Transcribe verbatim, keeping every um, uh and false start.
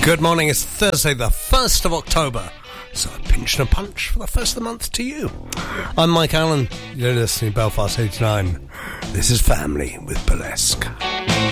Good morning, it's Thursday the first of October, so a pinch and a punch for the first of the month to you. I'm Mike Allen, you're listening to Belfast eighty-nine. This is Family with Burlesque.